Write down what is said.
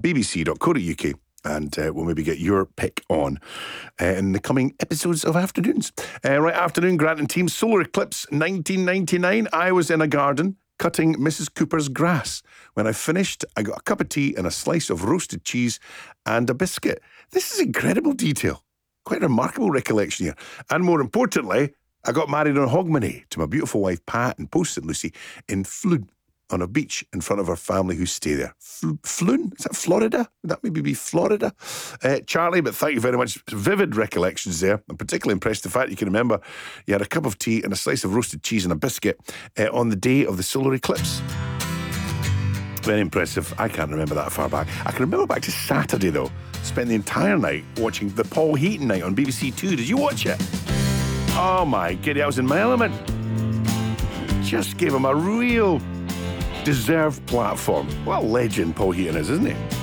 bbc.co.uk. And we'll maybe get your pick on in the coming episodes of Afternoons. Right, afternoon, Grant and team. Solar eclipse 1999. I was in a garden cutting Mrs. Cooper's grass. When I finished, I got a cup of tea and a slice of roasted cheese and a biscuit. This is incredible detail. Quite a remarkable recollection here. And more importantly, I got married on Hogmanay to my beautiful wife Pat in Post St Lucie in Flood, on a beach in front of our family who stay there. Floon? Is that Florida? Would that maybe be Florida? Charlie, but thank you very much. Vivid recollections there. I'm particularly impressed the fact you can remember you had a cup of tea and a slice of roasted cheese and a biscuit on the day of the solar eclipse. Very impressive. I can't remember that far back. I can remember back to Saturday, though. Spent the entire night watching the Paul Heaton night on BBC Two. Did you watch it? Oh my giddy, I was in my element. Just gave him a real deserved platform. What a legend Paul Heaton is, isn't he?